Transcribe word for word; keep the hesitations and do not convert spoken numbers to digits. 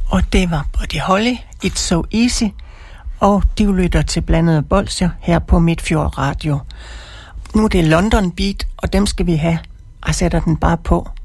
Og det var Buddy Holly, It's So Easy, og de lytter til Blandede Bolsjer her på Midtfjord Radio. Nu er det London Beat, og dem skal vi have. Jeg sætter den bare på.